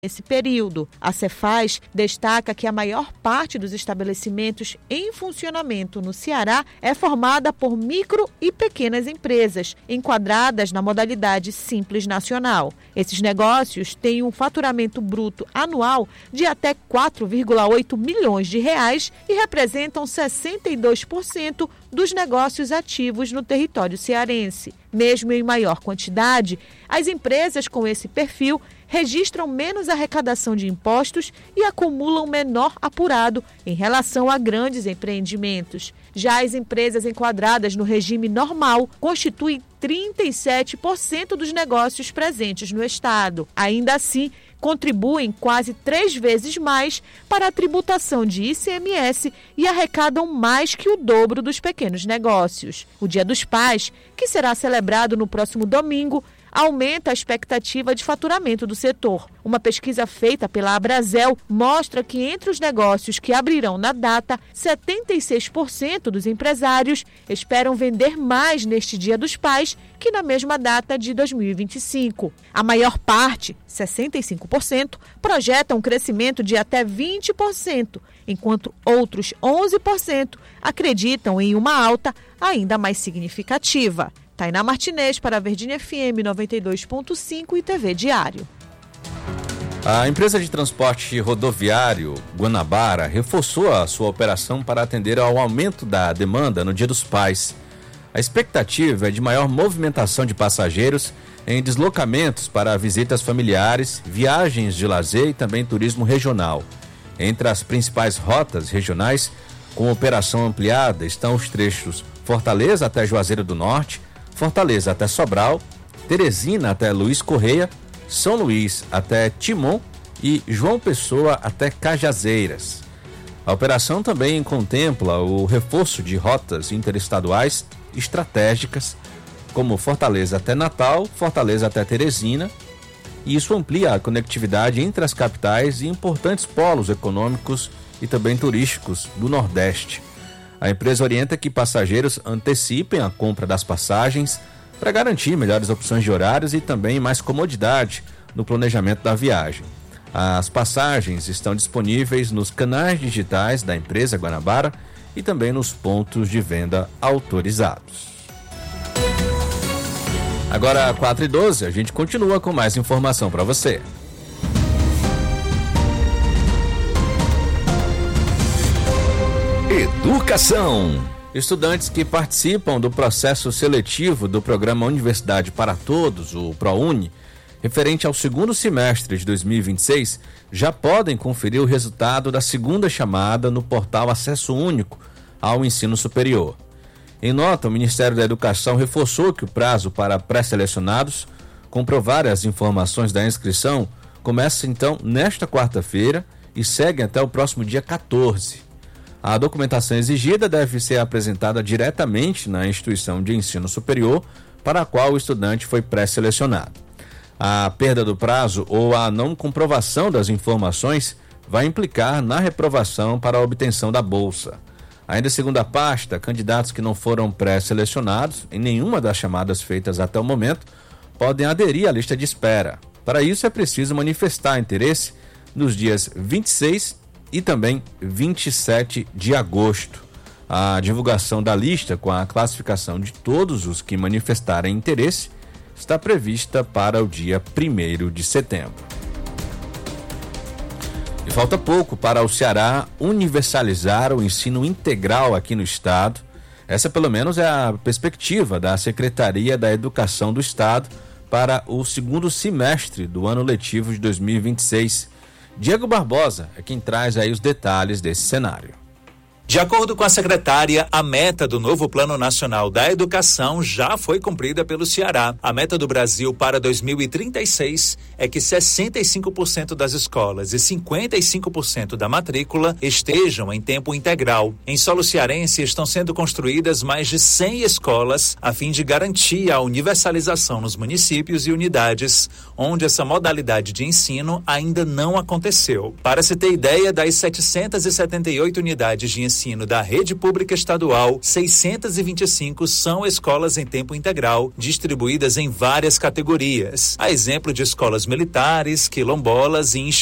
Nesse período, a Cefaz destaca que a maior parte dos estabelecimentos em funcionamento no Ceará é formada por micro e pequenas empresas, enquadradas na modalidade Simples Nacional. Esses negócios têm um faturamento bruto anual de até 4,8 milhões de reais e representam 62% dos negócios ativos no território cearense. Mesmo em maior quantidade, as empresas com esse perfil registram menos arrecadação de impostos e acumulam menor apurado em relação a grandes empreendimentos. Já as empresas enquadradas no regime normal constituem 37% dos negócios presentes no estado. Ainda assim, contribuem quase 3 vezes mais para a tributação de ICMS e arrecadam mais que o dobro dos pequenos negócios. O Dia dos Pais, que será celebrado no próximo domingo, aumenta a expectativa de faturamento do setor. Uma pesquisa feita pela Abrazel mostra que entre os negócios que abrirão na data, 76% dos empresários esperam vender mais neste Dia dos Pais que na mesma data de 2025. A maior parte, 65%, projeta um crescimento de até 20%, enquanto outros 11% acreditam em uma alta ainda mais significativa. Tainá Martinez para a Verdinha FM 92.5 e TV Diário. A empresa de transporte rodoviário Guanabara reforçou a sua operação para atender ao aumento da demanda no Dia dos Pais. A expectativa é de maior movimentação de passageiros em deslocamentos para visitas familiares, viagens de lazer e também turismo regional. Entre as principais rotas regionais com operação ampliada estão os trechos Fortaleza até Juazeiro do Norte, Fortaleza até Sobral, Teresina até Luiz Correia, São Luís até Timon e João Pessoa até Cajazeiras. A operação também contempla o reforço de rotas interestaduais estratégicas, como Fortaleza até Natal, Fortaleza até Teresina, e isso amplia a conectividade entre as capitais e importantes polos econômicos e também turísticos do Nordeste. A empresa orienta que passageiros antecipem a compra das passagens para garantir melhores opções de horários e também mais comodidade no planejamento da viagem. As passagens estão disponíveis nos canais digitais da empresa Guanabara e também nos pontos de venda autorizados. Agora, 4h12, a gente continua com mais informação para você. Educação. Estudantes que participam do processo seletivo do programa Universidade para Todos, o ProUni, referente ao segundo semestre de 2026, já podem conferir o resultado da segunda chamada no portal Acesso Único ao Ensino Superior. Em nota, o Ministério da Educação reforçou que o prazo para pré-selecionados comprovar as informações da inscrição começa então nesta quarta-feira e segue até o próximo dia 14. A documentação exigida deve ser apresentada diretamente na instituição de ensino superior para a qual o estudante foi pré-selecionado. A perda do prazo ou a não comprovação das informações vai implicar na reprovação para a obtenção da bolsa. Ainda segundo a pasta, candidatos que não foram pré-selecionados em nenhuma das chamadas feitas até o momento podem aderir à lista de espera. Para isso é preciso manifestar interesse nos dias 26 e também 27 de agosto. A divulgação da lista com a classificação de todos os que manifestarem interesse está prevista para o dia 1º de setembro. E falta pouco para o Ceará universalizar o ensino integral aqui no estado. Essa pelo menos é a perspectiva da Secretaria da Educação do Estado para o segundo semestre do ano letivo de 2026. Diego Barbosa é quem traz aí os detalhes desse cenário. De acordo com a secretária, a meta do novo Plano Nacional da Educação já foi cumprida pelo Ceará. A meta do Brasil para 2036 é que 65% das escolas e 55% da matrícula estejam em tempo integral. Em solo cearense estão sendo construídas mais de 100 escolas a fim de garantir a universalização nos municípios e unidades onde essa modalidade de ensino ainda não aconteceu. Para se ter ideia, das 778 unidades de ensino ensino da rede pública estadual, 625 são escolas em tempo integral, distribuídas em várias categorias, a exemplo de escolas militares, quilombolas e